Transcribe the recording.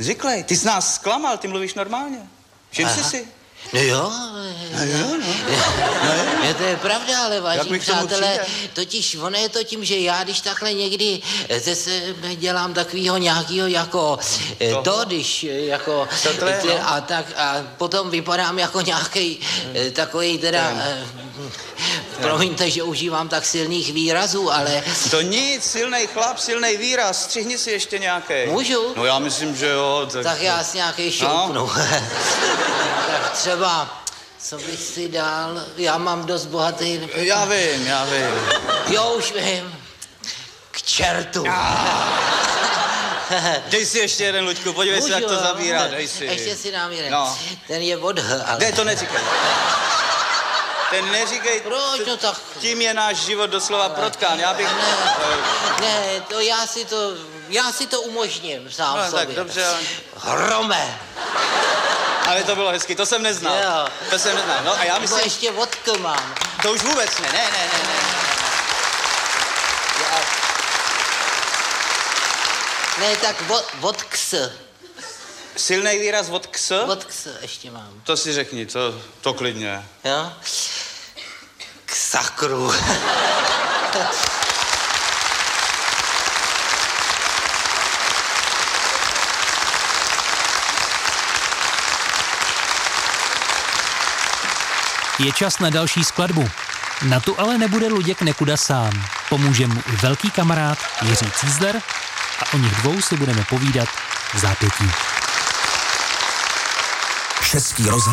Zvyklej. Ty jsi nás zklamal, ty mluvíš normálně. Všim jsi si? No jo. No. To je pravda, ale vážení mi k tomu přátelé, přijde? totiž ono je to tím, že já když takhle někdy ze sebe dělám takovýho nějakýho jako když jako a potom vypadám jako nějaký takový teda promiňte, že užívám tak silných výrazů, ale... To nic, silnej chlap, silnej výraz, střihni si ještě nějaký. Můžu? No já myslím, že jo. Tak já si nějaký šoupnu. Tak třeba, co bych si dal, já mám dost bohatý... Já vím. Jo, už vím. K čertu. Dej si ještě jeden, Luďku, podívej si, jak to zabírá, dej si. Ještě si dám jeden. No. Ten je od H, ale... Ne, to neříkej. Ten neříkej. Proč, no tak... Tím je náš život doslova protkán, já bych... Ne, to já si to umožním sám no, sobě. Tak dobře. Hrome. Ale to bylo hezky, to jsem neznal. Jo. To jsem neznal, no a já myslím... Nebo ještě vodku mám. To už vůbec ne. Ne, tak vodks. Silnej výraz od ks? Vodks ještě mám. To si řekni, to klidně. Jo? K sakru. Je čas na další skladbu. Na tu ale nebude Luděk Nekuda sám. Pomůže mu i velký kamarád Jiří Cízler a o nich dvou si budeme povídat v zápětí. Český rozhlas.